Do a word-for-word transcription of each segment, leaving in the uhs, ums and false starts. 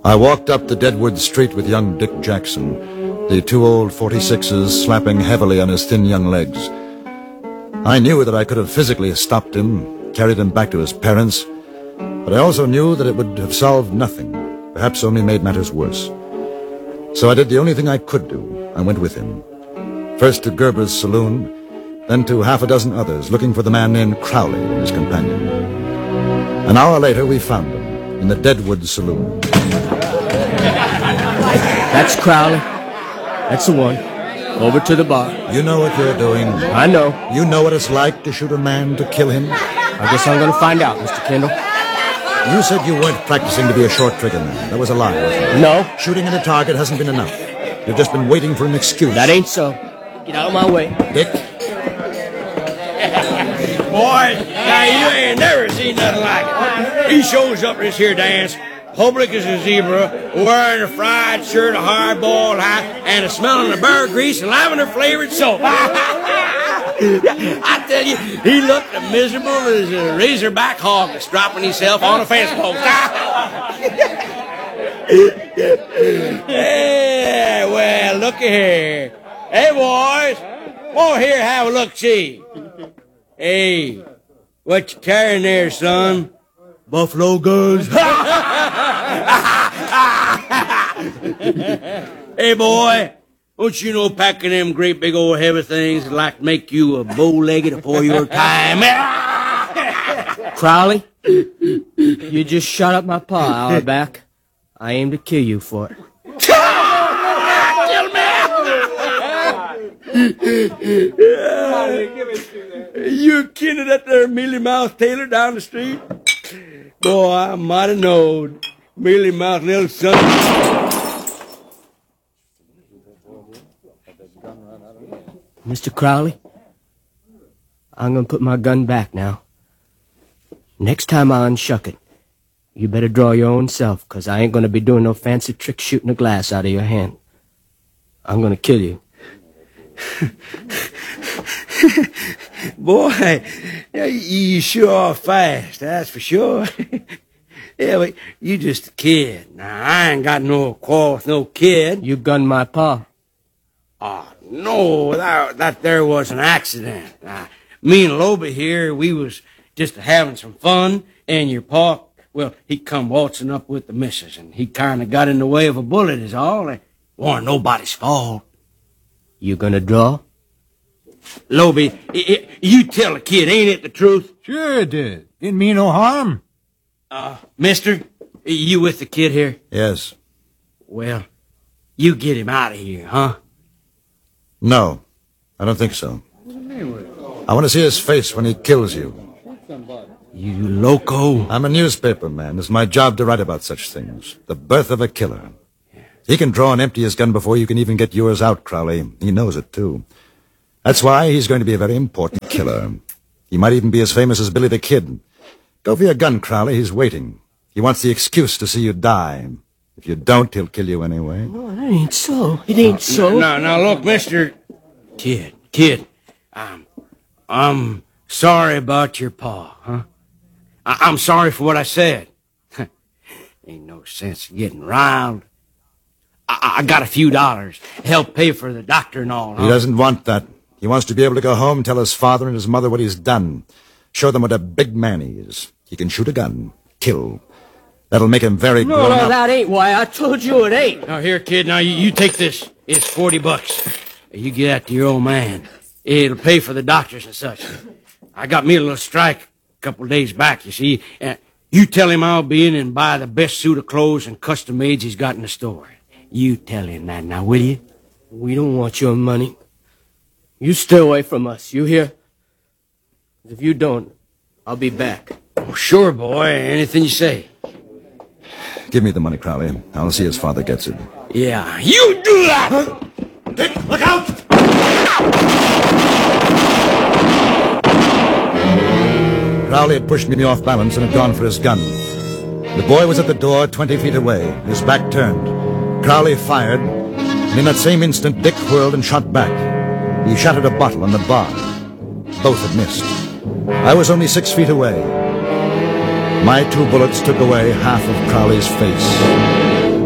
I walked up the Deadwood Street with young Dick Jackson, the two old forty-sixes slapping heavily on his thin young legs. I knew that I could have physically stopped him, carried him back to his parents, but I also knew that it would have solved nothing, perhaps only made matters worse. So I did the only thing I could do. I went with him. First to Gerber's saloon, then to half a dozen others, looking for the man named Crowley and his companion. An hour later, we found them in the Deadwood saloon. That's Crowley. That's the one. Over to the bar. You know what you're doing. I know. You know what it's like to shoot a man, to kill him. I guess I'm going to find out, Mister Kendall. You said you weren't practicing to be a short trigger man. That was a lie, wasn't it? No. Shooting at a target hasn't been enough. You've just been waiting for an excuse. That ain't so. Get out of my way. Dick? Boy, now you ain't never seen nothing like it. He shows up at this here dance, public as a zebra, wearing a fried shirt, a hard-boiled hat, and a smelling of bird grease and lavender-flavored soap. I tell you, he looked as miserable as a razorback hog that's dropping himself on a fence post. Yeah, well, looky here. Hey, boys, over here have a look-see. Hey, what you carrying there, son? Buffalo guns? Hey, boy, don't you know packing them great big old heavy things would like to make you a bow-legged before your time? Crowley, you just shot up my paw an hour back. I aim to kill you for it. Kill me! You kidding that there mealy mouth Taylor down the street? Boy, I might have known. Mealy mouth little son. Mister Crowley, I'm going to put my gun back now. Next time I unshuck it, you better draw your own self, because I ain't going to be doing no fancy trick shooting a glass out of your hand. I'm going to kill you. Boy, you sure are fast, that's for sure. Yeah, but you just a kid. Now, I ain't got no quarrel with no kid. You gunned my pa. Oh, no, that, that there was an accident. Uh, me and Loba here, we was just having some fun, and your pa, well, he come waltzing up with the missus, and he kind of got in the way of a bullet is all. It wasn't nobody's fault. You gonna draw? Loby, you tell the kid, ain't it the truth? Sure it did. Didn't mean no harm. Uh, mister, you with the kid here? Yes. Well, you get him out of here, huh? No, I don't think so. I want to see his face when he kills you. You loco. I'm a newspaper man. It's my job to write about such things. The birth of a killer. He can draw and empty his gun before you can even get yours out, Crowley. He knows it, too. That's why he's going to be a very important killer. He might even be as famous as Billy the Kid. Go for your gun, Crowley. He's waiting. He wants the excuse to see you die. If you don't, he'll kill you anyway. No, that ain't so. It ain't so. Now, now, look, mister... Kid, kid, I'm... I'm sorry about your pa, huh? I, I'm sorry for what I said. Ain't no sense in getting riled. I, I got a few dollars. Help pay for the doctor and all, huh? He doesn't want that. He wants to be able to go home, tell his father and his mother what he's done. Show them what a big man he is. He can shoot a gun. Kill. That'll make him very no, grown no, up. that ain't why. I told you it ain't. Now, here, kid, now, you, you take this. It's forty bucks. You get that to your old man. It'll pay for the doctors and such. I got me a little strike a couple days back, you see. Uh, you tell him I'll be in and buy the best suit of clothes and custom mades he's got in the store. You tell him that now, will you? We don't want your money. You stay away from us, you hear? If you don't, I'll be back. Oh, sure, boy. Anything you say. Give me the money, Crowley. I'll see his father gets it. Yeah, you do that! Huh? Dick, look out! Crowley had pushed me off balance and had gone for his gun. The boy was at the door, twenty feet away, his back turned. Crowley fired, and in that same instant, Dick whirled and shot back. He shattered a bottle on the bar. Both had missed. I was only six feet away. My two bullets took away half of Crowley's face.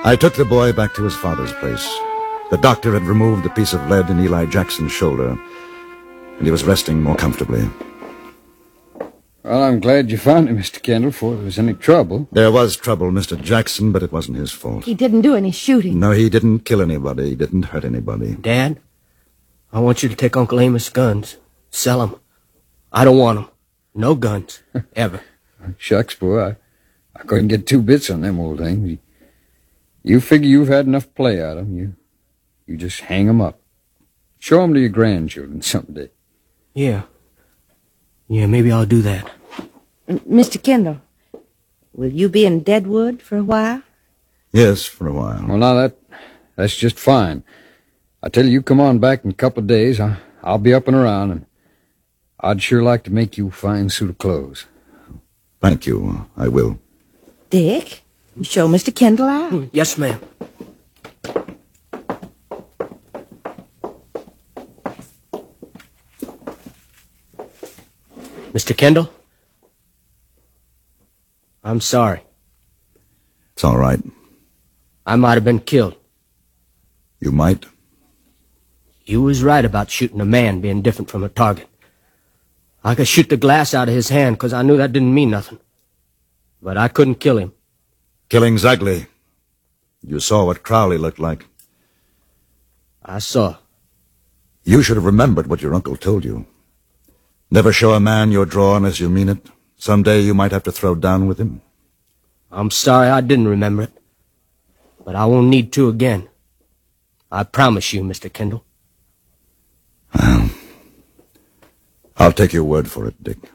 I took the boy back to his father's place. The doctor had removed the piece of lead in Eli Jackson's shoulder, and he was resting more comfortably. Well, I'm glad you found him, Mister Kendall, before there was any trouble. There was trouble, Mister Jackson, but it wasn't his fault. He didn't do any shooting. No, he didn't kill anybody. He didn't hurt anybody. Dad, I want you to take Uncle Amos' guns. Sell them. I don't want them. No guns. Ever. Shucks, boy, I, I couldn't get two bits on them old things. You, you figure you've had enough play out of them. You, you just hang them up. Show them to your grandchildren someday. Yeah. Yeah, maybe I'll do that. M- Mister Kendall, will you be in Deadwood for a while? Yes, for a while. Well, now, that that's just fine. I tell you, you come on back in a couple of days. I, I'll be up and around, and I'd sure like to make you a fine suit of clothes. Thank you. I will. Dick, you show Mister Kendall out. Yes, ma'am. Mister Kendall? I'm sorry. It's all right. I might have been killed. You might. You was right about shooting a man being different from a target. I could shoot the glass out of his hand because I knew that didn't mean nothing. But I couldn't kill him. Killing's ugly. You saw what Crowley looked like. I saw. You should have remembered what your uncle told you. Never show a man your draw unless you mean it. Someday you might have to throw down with him. I'm sorry I didn't remember it. But I won't need to again. I promise you, Mister Kendall. Well, I'll take your word for it, Dick.